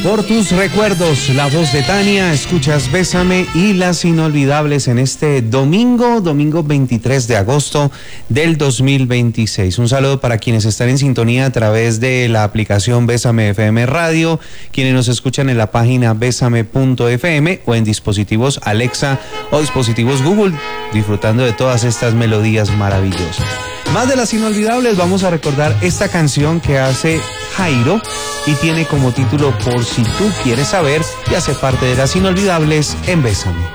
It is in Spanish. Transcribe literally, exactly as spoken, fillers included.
Por tus recuerdos, la voz de Tania, escuchas Bésame y las inolvidables en este domingo, domingo veintitrés de agosto del dos mil veintiséis. Un saludo para quienes están en sintonía a través de la aplicación Bésame F M Radio, quienes nos escuchan en la página bésame punto f m o en dispositivos Alexa o dispositivos Google, disfrutando de todas estas melodías maravillosas. Más de las inolvidables, vamos a recordar esta canción que hace Jairo y tiene como título Por si tú quieres saber, y hace parte de las inolvidables en Bésame.